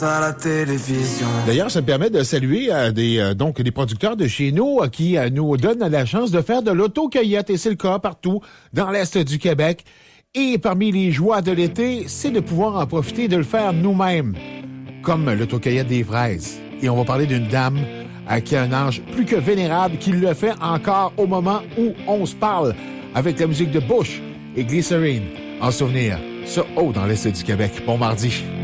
À la télévision. D'ailleurs, ça me permet de saluer des producteurs de chez nous qui nous donnent la chance de faire de l'autocueillette, et c'est le cas partout dans l'Est du Québec. Et parmi les joies de l'été, c'est de pouvoir en profiter de le faire nous-mêmes, comme l'autocueillette des fraises. Et on va parler d'une dame qui a un âge plus que vénérable, qui le fait encore au moment où on se parle, avec la musique de Bush et Glycerine en souvenir. Ça, dans l'Est du Québec. Bon mardi.